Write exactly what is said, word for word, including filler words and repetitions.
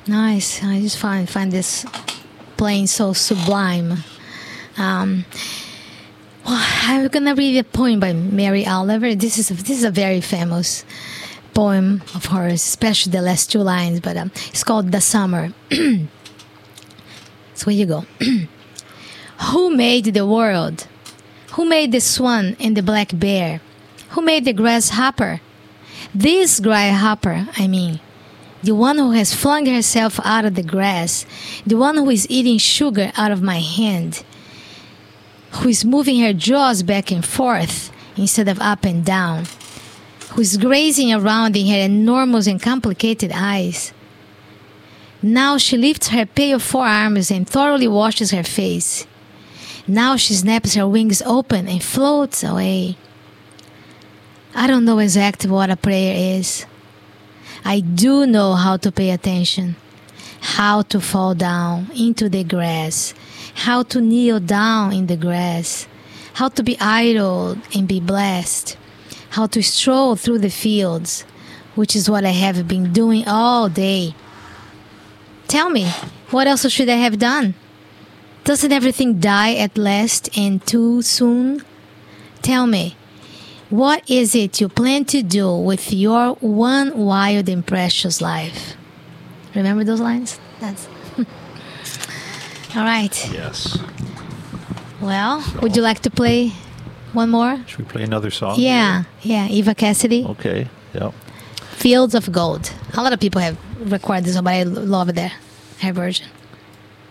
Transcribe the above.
Nice. I just find find this playing so sublime. Um, well, I'm gonna read a poem by Mary Oliver. This is a, this is a very famous poem of hers, especially the last two lines. But um, it's called "The Summer." So here you go. Who made the world? Who made the swan and the black bear? Who made the grasshopper? This grasshopper, I mean. The one who has flung herself out of the grass. The one who is eating sugar out of my hand. Who is moving her jaws back and forth instead of up and down. Who is grazing around in her enormous and complicated eyes. Now she lifts her pale forearms and thoroughly washes her face. Now she snaps her wings open and floats away. I don't know exactly what a prayer is. I do know how to pay attention, how to fall down into the grass, how to kneel down in the grass, how to be idle and be blessed, how to stroll through the fields, which is what I have been doing all day. Tell me, what else should I have done? Doesn't everything die at last and too soon? Tell me, what is it you plan to do with your one wild and precious life? Remember those lines? That's all right. Yes. Well, So- would you like to play one more? Should we play another song? Yeah, yeah. Eva Cassidy, Okay. Yep. Fields of Gold. A lot of people have recorded this one, but I love it there, her version.